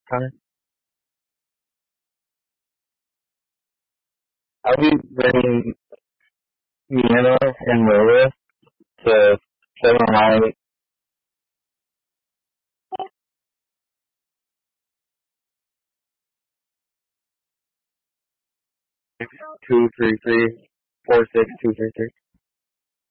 Connor? I'll be bringing Miana and Maria to 7 233 46233.